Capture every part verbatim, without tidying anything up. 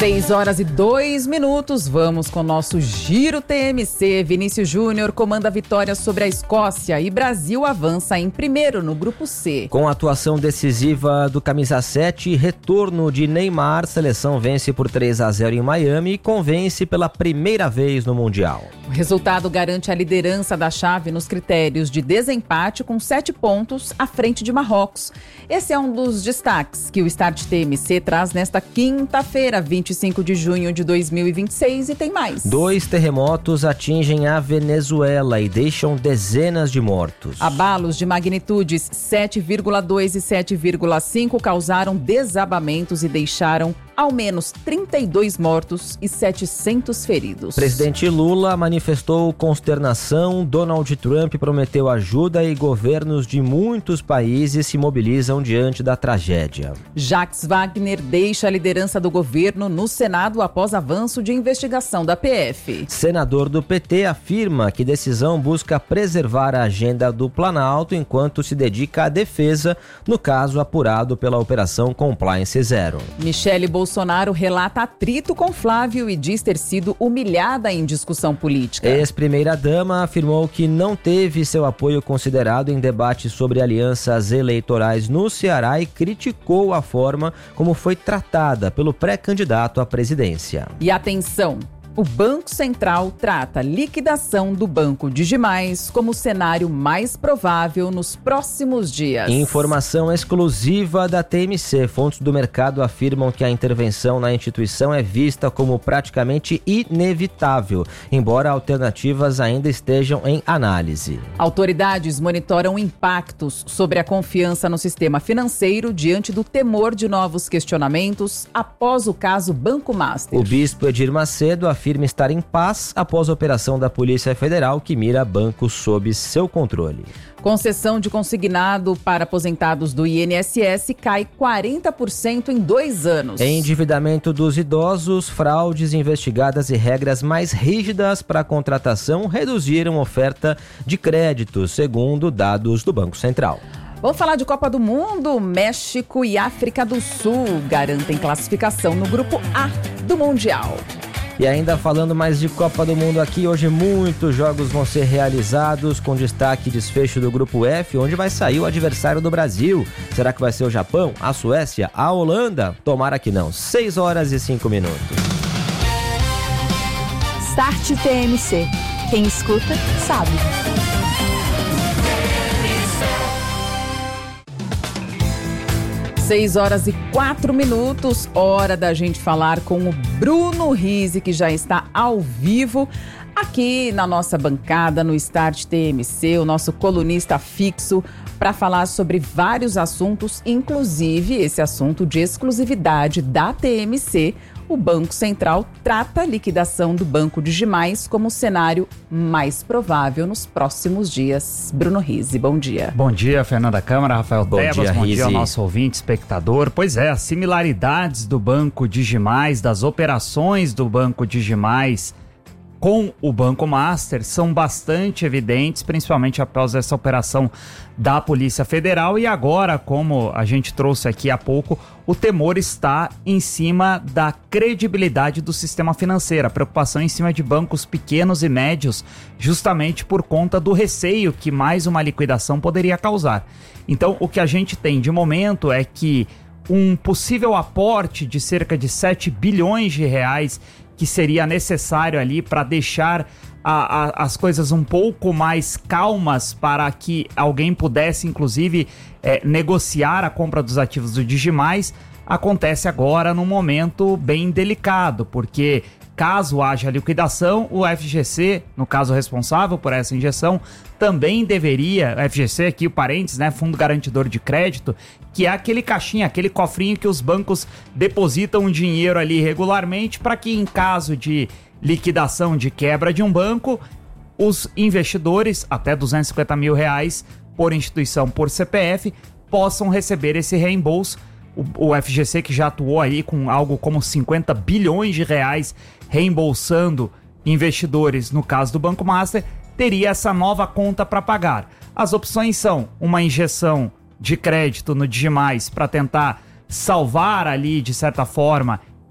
seis horas e dois minutos, vamos com o nosso Giro T M C. Vinícius Júnior comanda a vitória sobre a Escócia e Brasil avança em primeiro no grupo C. Com a atuação decisiva do camisa sete e retorno de Neymar, seleção vence por três a zero em Miami e convence pela primeira vez no Mundial. O resultado garante a liderança da chave nos critérios de desempate com sete pontos à frente de Marrocos. Esse é um dos destaques que o Start T M C traz nesta quinta-feira, vinte e cinco de junho de dois mil e vinte e seis, e tem mais. Dois terremotos atingem a Venezuela e deixam dezenas de mortos. Abalos de magnitudes sete vírgula dois e sete vírgula cinco causaram desabamentos e deixaram ao menos trinta e dois mortos e setecentos feridos. Presidente Lula manifestou consternação. Donald Trump prometeu ajuda e governos de muitos países se mobilizam diante da tragédia. Jacques Wagner deixa a liderança do governo no Senado após avanço de investigação da P F. Senador do P T afirma que decisão busca preservar a agenda do Planalto enquanto se dedica à defesa no caso apurado pela Operação Compliance Zero. Michele Bolsonaro relata atrito com Flávio e diz ter sido humilhada em discussão política. Ex-primeira-dama afirmou que não teve seu apoio considerado em debate sobre alianças eleitorais no Ceará e criticou a forma como foi tratada pelo pré-candidato à presidência. E atenção! O Banco Central trata a liquidação do Banco Digimais como o cenário mais provável nos próximos dias. Informação exclusiva da T M C. Fontes do mercado afirmam que a intervenção na instituição é vista como praticamente inevitável, embora alternativas ainda estejam em análise. Autoridades monitoram impactos sobre a confiança no sistema financeiro diante do temor de novos questionamentos após o caso Banco Master. O bispo Edir Macedo afirma afirma estar em paz após a operação da Polícia Federal que mira bancos sob seu controle. Concessão de consignado para aposentados do I N S S cai quarenta por cento em dois anos. Endividamento dos idosos, fraudes investigadas e regras mais rígidas para a contratação reduziram a oferta de crédito, segundo dados do Banco Central. Vamos falar de Copa do Mundo. México e África do Sul garantem classificação no grupo A do Mundial. E ainda falando mais de Copa do Mundo aqui, hoje muitos jogos vão ser realizados, com destaque desfecho do grupo F, onde vai sair o adversário do Brasil. Será que vai ser o Japão, a Suécia, a Holanda? Tomara que não. seis horas e cinco minutos. Start T M C. Quem escuta, sabe. seis horas e quatro minutos, hora da gente falar com o Bruno Rizzi, que já está ao vivo aqui na nossa bancada, no Start T M C, o nosso colunista fixo, para falar sobre vários assuntos, inclusive esse assunto de exclusividade da T M C. O Banco Central trata a liquidação do Banco Digimais como o cenário mais provável nos próximos dias. Bruno Rizzi, bom dia. Bom dia, Fernanda Câmara, Rafael bom Tebas, dia, bom Rizzi. dia ao nosso ouvinte, espectador. Pois é, as similaridades do Banco Digimais, das operações do Banco Digimais com o Banco Master são bastante evidentes, principalmente após essa operação da Polícia Federal. E agora, como a gente trouxe aqui há pouco, o temor está em cima da credibilidade do sistema financeiro, a preocupação em cima de bancos pequenos e médios, justamente por conta do receio que mais uma liquidação poderia causar. Então, o que a gente tem de momento é que um possível aporte de cerca de sete bilhões de reais que seria necessário ali para deixar a, a, as coisas um pouco mais calmas para que alguém pudesse, inclusive, é, negociar a compra dos ativos do Digimais, acontece agora num momento bem delicado, porque caso haja liquidação, o F G C, no caso responsável por essa injeção, também deveria, F G C aqui o parênteses, né, Fundo Garantidor de Crédito, que é aquele caixinha, aquele cofrinho que os bancos depositam dinheiro ali regularmente para que em caso de liquidação, de quebra de um banco, os investidores, até duzentos e cinquenta mil reais por instituição, por C P F, possam receber esse reembolso. O, o F G C, que já atuou aí com algo como cinquenta bilhões de reais reembolsando investidores no caso do Banco Master, teria essa nova conta para pagar. As opções são uma injeção de crédito no Digimais para tentar salvar ali, de certa forma,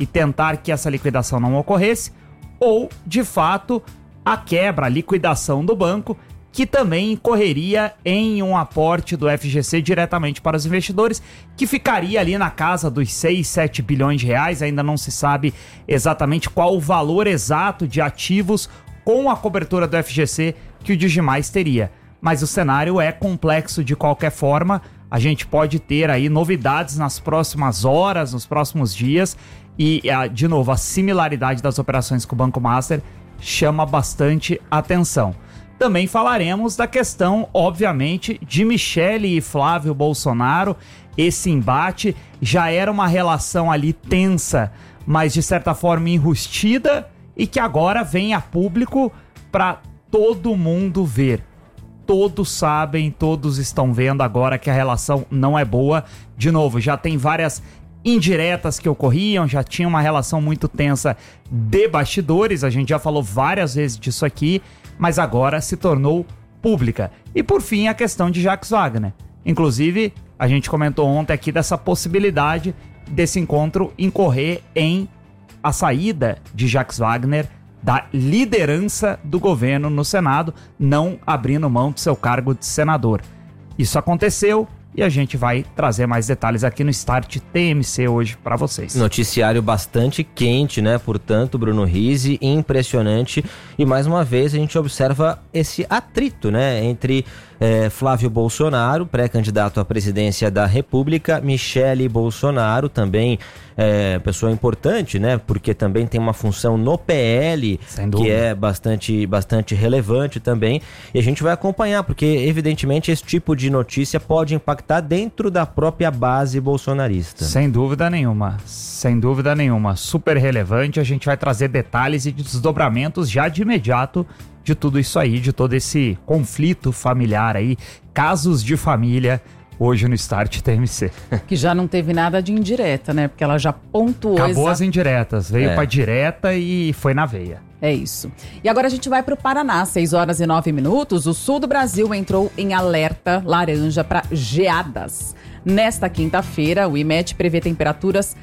e tentar que essa liquidação não ocorresse, ou, de fato, a quebra, a liquidação do banco, que também incorreria em um aporte do F G C diretamente para os investidores, que ficaria ali na casa dos seis, sete bilhões de reais, ainda não se sabe exatamente qual o valor exato de ativos com a cobertura do F G C que o Digimais teria. Mas o cenário é complexo de qualquer forma, a gente pode ter aí novidades nas próximas horas, nos próximos dias, e, de novo, a similaridade das operações com o Banco Master chama bastante atenção. Também falaremos da questão, obviamente, de Michele e Flávio Bolsonaro. Esse embate já era uma relação ali tensa, mas de certa forma enrustida, e que agora vem a público para todo mundo ver. Todos sabem, todos estão vendo agora que a relação não é boa. De novo, já tem várias indiretas que ocorriam, já tinha uma relação muito tensa de bastidores, a gente já falou várias vezes disso aqui, mas agora se tornou pública. E por fim, a questão de Jacques Wagner. Inclusive, a gente comentou ontem aqui dessa possibilidade desse encontro incorrer em a saída de Jacques Wagner da liderança do governo no Senado, não abrindo mão do seu cargo de senador. Isso aconteceu e a gente vai trazer mais detalhes aqui no Start T M C hoje para vocês. Noticiário bastante quente, né? Portanto, Bruno Rizzi, impressionante. E mais uma vez a gente observa esse atrito, né? Entre é, Flávio Bolsonaro, pré-candidato à presidência da República, Michele Bolsonaro, também é, pessoa importante, né? Porque também tem uma função no P L que é bastante, bastante relevante também. E a gente vai acompanhar, porque evidentemente esse tipo de notícia pode impactar dentro da própria base bolsonarista. Sem dúvida nenhuma, sem dúvida nenhuma. Super relevante, a gente vai trazer detalhes e desdobramentos já de imediato de tudo isso aí, de todo esse conflito familiar aí, casos de família, hoje no Start T M C. Que já não teve nada de indireta, né? Porque ela já pontuou... Acabou exa... as indiretas, veio é. pra direta e foi na veia. É isso. E agora a gente vai para o Paraná, seis horas e nove minutos. O sul do Brasil entrou em alerta laranja para geadas. Nesta quinta-feira, o IMET prevê temperaturas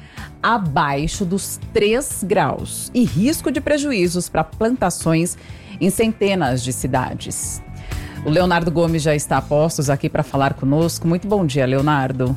abaixo dos três graus e risco de prejuízos para plantações em centenas de cidades. O Leonardo Gomes já está a postos aqui para falar conosco. Muito bom dia, Leonardo.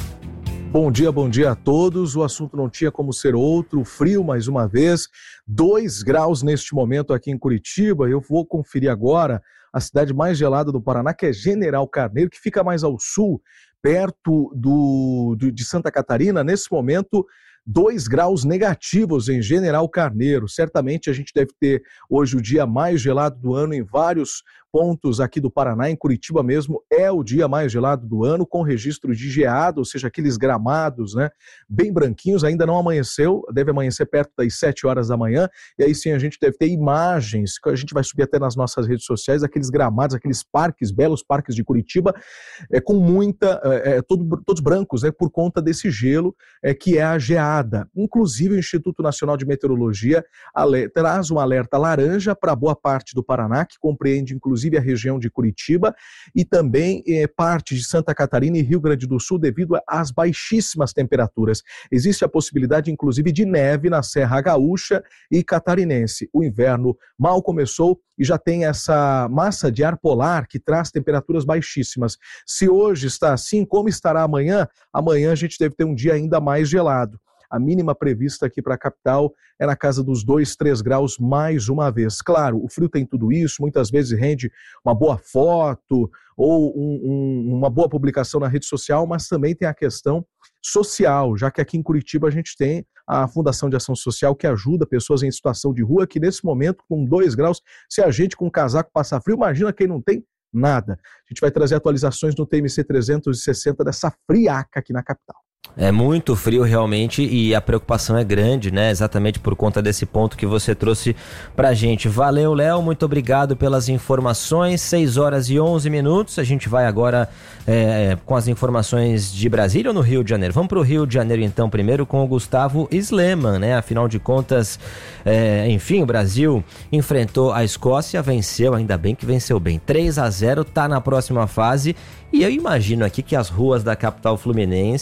Bom dia, bom dia a todos. O assunto não tinha como ser outro, frio mais uma vez, dois graus neste momento aqui em Curitiba. Eu vou conferir agora a cidade mais gelada do Paraná, que é General Carneiro, que fica mais ao sul, perto do, do, de Santa Catarina. Nesse momento, dois graus negativos em General Carneiro. Certamente a gente deve ter hoje o dia mais gelado do ano em vários pontos aqui do Paraná. Em Curitiba mesmo é o dia mais gelado do ano, com registro de geada, ou seja, aqueles gramados, né, bem branquinhos. Ainda não amanheceu, deve amanhecer perto das sete horas da manhã, e aí sim a gente deve ter imagens, que a gente vai subir até nas nossas redes sociais, aqueles gramados, aqueles parques, belos parques de Curitiba, é, com muita, é, todo, todos brancos, né, por conta desse gelo, é, que é a geada. Inclusive o Instituto Nacional de Meteorologia alerta, traz um alerta laranja para boa parte do Paraná, que compreende inclusive a região de Curitiba e também eh, parte de Santa Catarina e Rio Grande do Sul, devido às baixíssimas temperaturas. Existe a possibilidade, inclusive, de neve na Serra Gaúcha e Catarinense. O inverno mal começou e já tem essa massa de ar polar que traz temperaturas baixíssimas. Se hoje está assim, como estará amanhã? Amanhã a gente deve ter um dia ainda mais gelado. A mínima prevista aqui para a capital é na casa dos dois, três graus mais uma vez. Claro, o frio tem tudo isso, muitas vezes rende uma boa foto ou um, um, uma boa publicação na rede social, mas também tem a questão social, já que aqui em Curitiba a gente tem a Fundação de Ação Social, que ajuda pessoas em situação de rua, que nesse momento, com dois graus, se a gente com um casaco passa frio, imagina quem não tem nada. A gente vai trazer atualizações no T M C trezentos e sessenta dessa friaca aqui na capital. É muito frio realmente e a preocupação é grande, né? Exatamente por conta desse ponto que você trouxe pra gente. Valeu, Léo, muito obrigado pelas informações. seis horas e onze minutos. A gente vai agora é, com as informações de Brasília ou no Rio de Janeiro? Vamos pro Rio de Janeiro então, primeiro com o Gustavo Sleman, né? Afinal de contas, é, enfim, o Brasil enfrentou a Escócia, venceu, ainda bem que venceu bem. três a zero, tá na próxima fase. E eu imagino aqui que as ruas da capital fluminense devem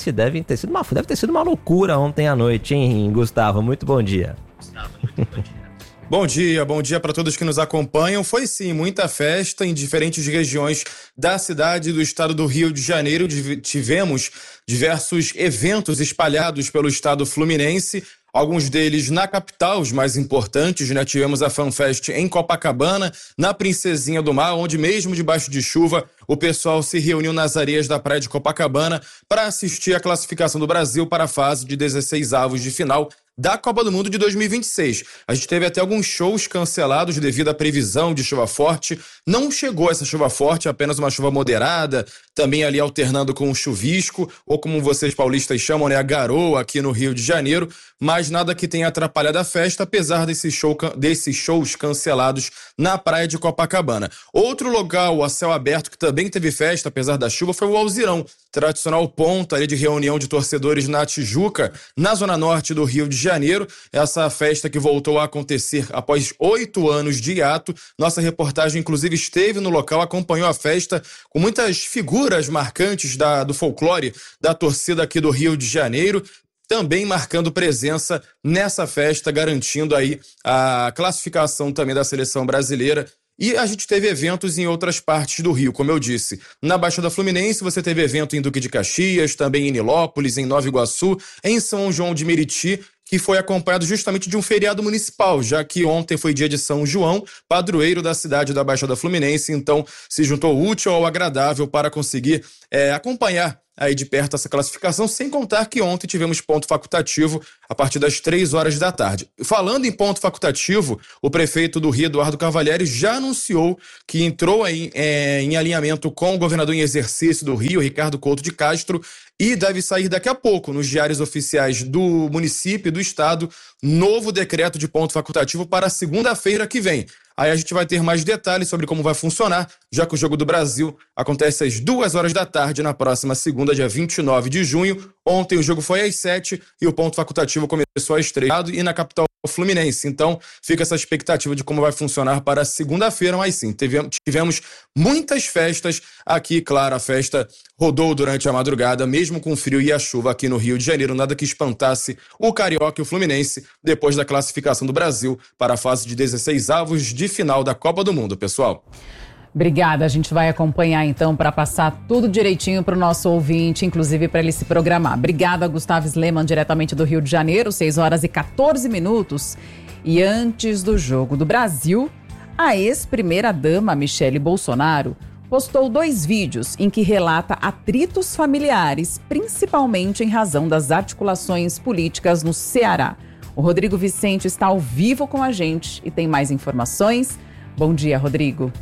ter sido uma, deve ter sido uma loucura ontem à noite, hein, Gustavo? Muito bom dia. Gustavo, muito bom dia. Bom dia, bom dia para todos que nos acompanham. Foi sim, muita festa em diferentes regiões da cidade e do estado do Rio de Janeiro. Tivemos diversos eventos espalhados pelo estado fluminense, alguns deles na capital, os mais importantes, né? Tivemos a FanFest em Copacabana, na Princesinha do Mar, onde mesmo debaixo de chuva, o pessoal se reuniu nas areias da praia de Copacabana para assistir a classificação do Brasil para a fase de dezesseis avos de final da Copa do Mundo de dois mil e vinte e seis. A gente teve até alguns shows cancelados devido à previsão de chuva forte. Não chegou essa chuva forte, apenas uma chuva moderada, também ali alternando com o chuvisco, ou como vocês paulistas chamam, né, a garoa aqui no Rio de Janeiro, mas nada que tenha atrapalhado a festa, apesar desse show, desses shows cancelados na praia de Copacabana. Outro local a céu aberto que também teve festa, apesar da chuva, foi o Alzirão, tradicional ponto ali de reunião de torcedores na Tijuca, na zona norte do Rio de Janeiro. Essa festa que voltou a acontecer após oito anos de hiato. Nossa reportagem, inclusive, esteve no local, acompanhou a festa com muitas figuras marcantes da, do folclore da torcida aqui do Rio de Janeiro, também marcando presença nessa festa, garantindo aí a classificação também da seleção brasileira. E a gente teve eventos em outras partes do Rio, como eu disse. Na Baixada Fluminense, você teve evento em Duque de Caxias, também em Nilópolis, em Nova Iguaçu, em São João de Meriti, que foi acompanhado justamente de um feriado municipal, já que ontem foi dia de São João, padroeiro da cidade da Baixada Fluminense, então se juntou o útil ao agradável para conseguir é, acompanhar aí de perto essa classificação, sem contar que ontem tivemos ponto facultativo a partir das três horas da tarde. Falando em ponto facultativo, o prefeito do Rio, Eduardo Cavalieri, já anunciou que entrou aí, é, em alinhamento com o governador em exercício do Rio, Ricardo Couto de Castro, e deve sair daqui a pouco, nos diários oficiais do município e do estado, novo decreto de ponto facultativo para segunda-feira que vem. Aí a gente vai ter mais detalhes sobre como vai funcionar, já que o Jogo do Brasil acontece às duas horas da tarde na próxima segunda, dia vinte e nove de junho. Ontem o jogo foi às sete e o ponto facultativo começou às três e na capital Fluminense. Então fica essa expectativa de como vai funcionar para segunda-feira, mas sim, tivemos muitas festas aqui. Claro, a festa rodou durante a madrugada, mesmo com o frio e a chuva aqui no Rio de Janeiro, nada que espantasse o Carioca e o Fluminense depois da classificação do Brasil para a fase de dezesseis avos de final da Copa do Mundo, pessoal. Obrigada, a gente vai acompanhar então para passar tudo direitinho para o nosso ouvinte, inclusive para ele se programar. Obrigada, Gustavo Sleman, diretamente do Rio de Janeiro, seis horas e quatorze minutos. E antes do Jogo do Brasil, a ex-primeira-dama Michele Bolsonaro postou dois vídeos em que relata atritos familiares, principalmente em razão das articulações políticas no Ceará. O Rodrigo Vicente está ao vivo com a gente e tem mais informações. Bom dia, Rodrigo.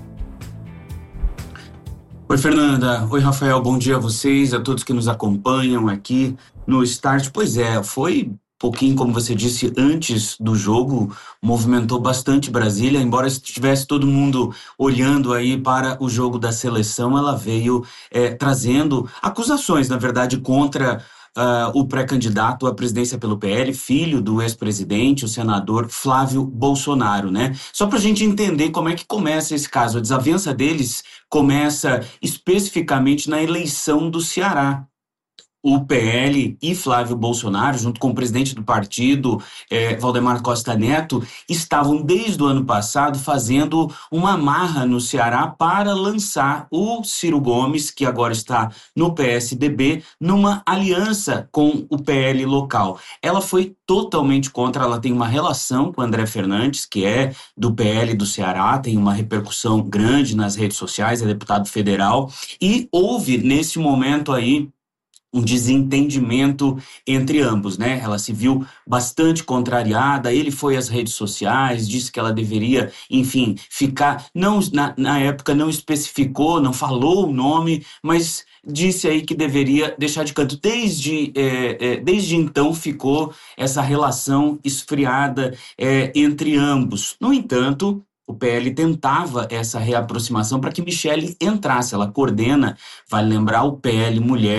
Oi, Fernanda. Oi, Rafael. Bom dia a vocês, a todos que nos acompanham aqui no Start. Pois é, foi um pouquinho, como você disse, antes do jogo, movimentou bastante Brasília. Embora estivesse todo mundo olhando aí para o jogo da seleção, ela veio é, trazendo acusações, na verdade, contra Uh, o pré-candidato à presidência pelo P L, filho do ex-presidente, o senador Flávio Bolsonaro, né? Só para a gente entender como é que começa esse caso. A desavença deles começa especificamente na eleição do Ceará. O P L e Flávio Bolsonaro, junto com o presidente do partido, eh, Valdemar Costa Neto, estavam desde o ano passado fazendo uma amarra no Ceará para lançar o Ciro Gomes, que agora está no P S D B, numa aliança com o P L local. Ela foi totalmente contra, ela tem uma relação com o André Fernandes, que é do P L do Ceará, tem uma repercussão grande nas redes sociais, é deputado federal, e houve nesse momento aí um desentendimento entre ambos, né? Ela se viu bastante contrariada, ele foi às redes sociais, disse que ela deveria, enfim, ficar, não, na, na época não especificou, não falou o nome, mas disse aí que deveria deixar de canto. Desde, é, é, desde então ficou essa relação esfriada é, entre ambos. No entanto, o P L tentava essa reaproximação para que Michele entrasse. Ela coordena, vale lembrar, o P L Mulher,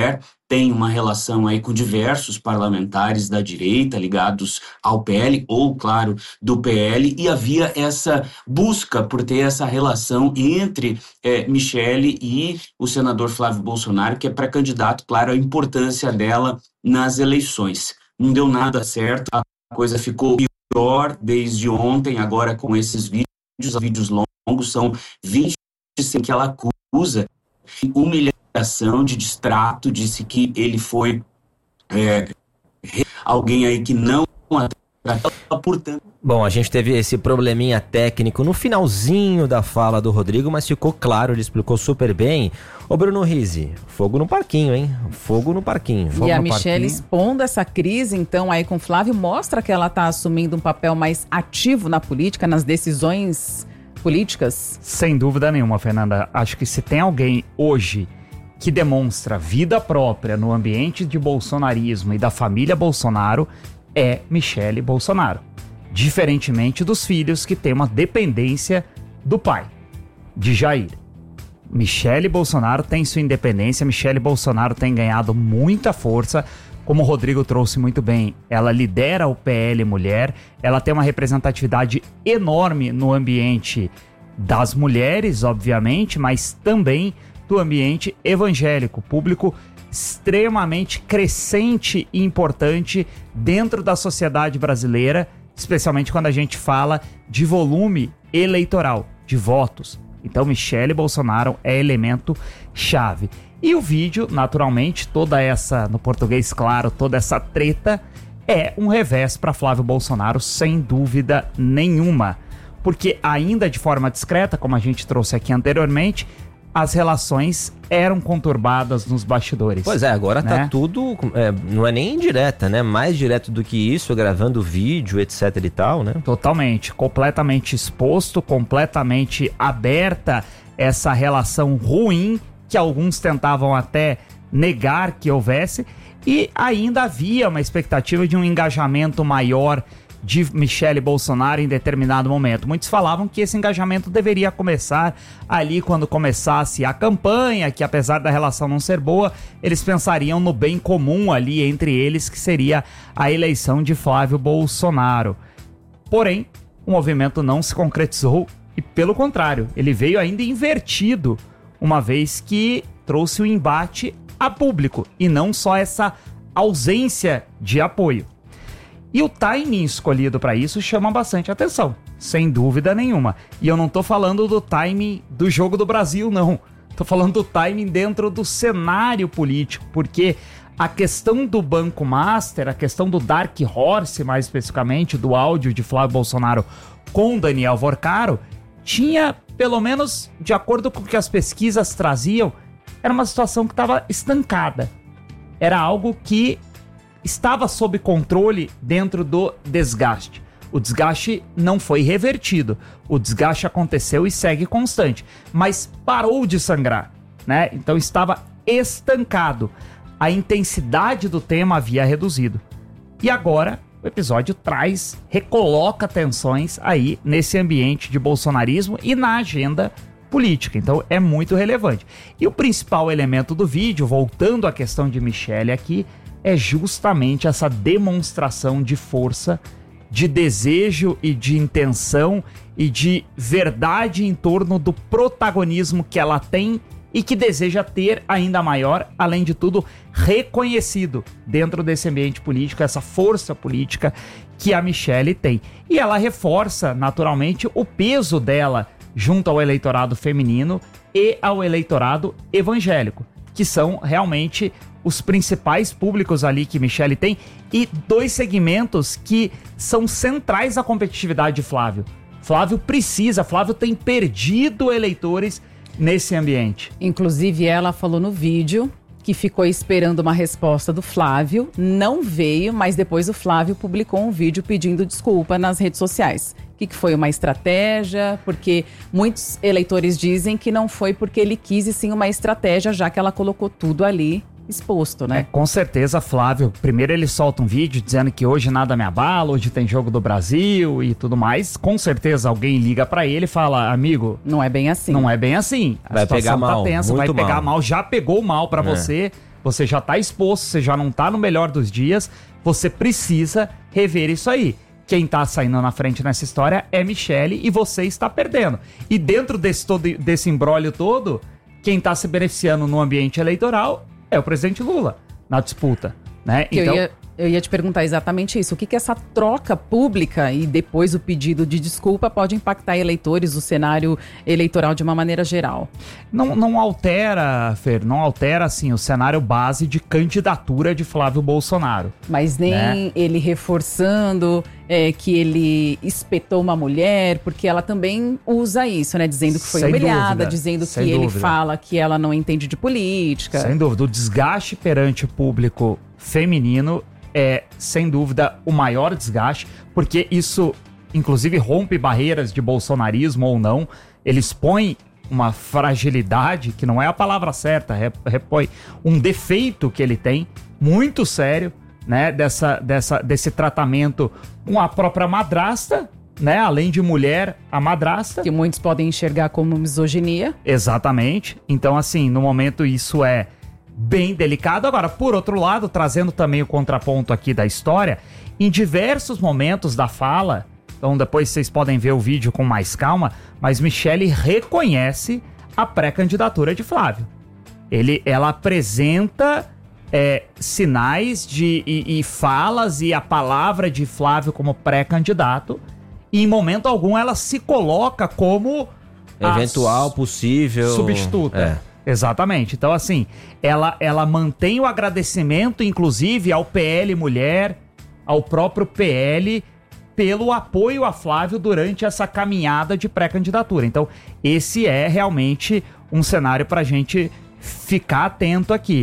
tem uma relação aí com diversos parlamentares da direita ligados ao P L, ou, claro, do P L, e havia essa busca por ter essa relação entre é, Michele e o senador Flávio Bolsonaro, que é pré-candidato, claro, a importância dela nas eleições. Não deu nada certo, a coisa ficou pior desde ontem, agora com esses vídeos, os vídeos longos, são vídeos em que ela acusa humilhação, de distrato, disse que ele foi é, alguém aí que não atraiu, portanto... Bom, a gente teve esse probleminha técnico no finalzinho da fala do Rodrigo, mas ficou claro, ele explicou super bem. Ô Bruno Rizzi, fogo no parquinho, hein? Fogo no parquinho. Fogo e a no Michele parquinho. expondo essa crise, então, aí com o Flávio, mostra que ela está assumindo um papel mais ativo na política, nas decisões políticas? Sem dúvida nenhuma, Fernanda. Acho que se tem alguém hoje que demonstra vida própria no ambiente de bolsonarismo e da família Bolsonaro, é Michele Bolsonaro. Diferentemente dos filhos, que têm uma dependência do pai, de Jair. Michele Bolsonaro tem sua independência, Michele Bolsonaro tem ganhado muita força, como o Rodrigo trouxe muito bem. Ela lidera o P L Mulher, ela tem uma representatividade enorme no ambiente das mulheres, obviamente, mas também do ambiente evangélico, público extremamente crescente e importante dentro da sociedade brasileira, especialmente quando a gente fala de volume eleitoral, de votos. Então, Michele Bolsonaro é elemento chave. E o vídeo, naturalmente, toda essa, no português claro, toda essa treta é um revés para Flávio Bolsonaro, sem dúvida nenhuma. Porque ainda de forma discreta, como a gente trouxe aqui anteriormente, as relações eram conturbadas nos bastidores. Pois é, agora né? tá tudo, é, não é nem indireta, né? Mais direto do que isso, gravando vídeo, etc e tal, né? Totalmente, completamente exposto, completamente aberta essa relação ruim que alguns tentavam até negar que houvesse, e ainda havia uma expectativa de um engajamento maior de Michele Bolsonaro em determinado momento. Muitos falavam que esse engajamento deveria começar ali quando começasse a campanha, que apesar da relação não ser boa, eles pensariam no bem comum ali entre eles, que seria a eleição de Flávio Bolsonaro. Porém, o movimento não se concretizou e, pelo contrário, ele veio ainda invertido, uma vez que trouxe o embate a público e não só essa ausência de apoio. E o timing escolhido para isso chama bastante atenção, sem dúvida nenhuma. E eu não tô falando do timing do Jogo do Brasil, não. Tô falando do timing dentro do cenário político, porque a questão do Banco Master, a questão do Dark Horse, mais especificamente, do áudio de Flávio Bolsonaro com Daniel Vorcaro, tinha, pelo menos de acordo com o que as pesquisas traziam, era uma situação que estava estancada. Era algo que estava sob controle dentro do desgaste. O desgaste não foi revertido. O desgaste aconteceu e segue constante, mas parou de sangrar, né? Então estava estancado. A intensidade do tema havia reduzido. E agora o episódio traz, recoloca tensões aí nesse ambiente de bolsonarismo e na agenda política. Então é muito relevante. E o principal elemento do vídeo, voltando à questão de Michele aqui, é justamente essa demonstração de força, de desejo e de intenção e de verdade em torno do protagonismo que ela tem e que deseja ter ainda maior, além de tudo, reconhecido dentro desse ambiente político, essa força política que a Michele tem. E ela reforça, naturalmente, o peso dela junto ao eleitorado feminino e ao eleitorado evangélico, que são realmente os principais públicos ali que Michele tem, e dois segmentos que são centrais à competitividade de Flávio. Flávio precisa, Flávio tem perdido eleitores nesse ambiente. Inclusive, ela falou no vídeo que ficou esperando uma resposta do Flávio, não veio, mas depois o Flávio publicou um vídeo pedindo desculpa nas redes sociais. O que, que foi uma estratégia? Porque muitos eleitores dizem que não foi porque ele quis, e sim uma estratégia, já que ela colocou tudo ali exposto, né? É, com certeza, Flávio. Primeiro ele solta um vídeo dizendo que hoje nada me abala, hoje tem Jogo do Brasil e tudo mais. Com certeza alguém liga pra ele e fala, amigo, não é bem assim. Não é bem assim. A vai pegar mal, tá tensa, muito vai pegar mal. mal. Já pegou mal pra é. você. você já está exposto, você já não está no melhor dos dias, você precisa rever isso aí. Quem está saindo na frente nessa história é Michele e você está perdendo. E dentro desse, todo, desse imbróglio todo, quem está se beneficiando no ambiente eleitoral é o presidente Lula, na disputa, né? Que então... eu ia... Eu ia te perguntar exatamente isso. O que, que essa troca pública e depois o pedido de desculpa pode impactar eleitores, o cenário eleitoral de uma maneira geral? Não, não altera, Fer, não altera, assim, o cenário base de candidatura de Flávio Bolsonaro. Mas nem né? ele reforçando é, que ele espetou uma mulher, porque ela também usa isso, né? Dizendo que foi Sem humilhada, dúvida, dizendo sem que dúvida. ele fala que ela não entende de política. Sem dúvida. O desgaste perante o público feminino é, sem dúvida, o maior desgaste, porque isso, inclusive, rompe barreiras de bolsonarismo ou não. Ele expõe uma fragilidade, que não é a palavra certa, repõe um defeito que ele tem, muito sério, né, dessa, dessa, desse tratamento com a própria madrasta, né, além de mulher, a madrasta. Que muitos podem enxergar como misoginia. Exatamente. Então, assim, no momento isso é bem delicado. Agora, por outro lado, trazendo também o contraponto aqui da história, em diversos momentos da fala, então depois vocês podem ver o vídeo com mais calma, mas Michele reconhece a pré-candidatura de Flávio. Ele, ela apresenta é, sinais de, e, e falas e a palavra de Flávio como pré-candidato, e em momento algum ela se coloca como eventual, possível substituta. É. Exatamente. Então, assim, ela, ela mantém o agradecimento, inclusive, ao P L Mulher, ao próprio P L, pelo apoio a Flávio durante essa caminhada de pré-candidatura. Então, esse é realmente um cenário para a gente ficar atento aqui.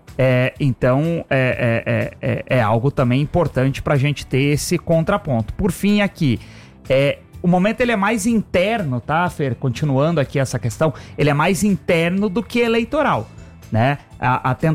É, então, é, é, é, é algo também importante para a gente ter esse contraponto. Por fim, aqui, é... o momento ele é mais interno, tá, Fer? Continuando aqui essa questão, ele é mais interno do que eleitoral, né? A, a tentativa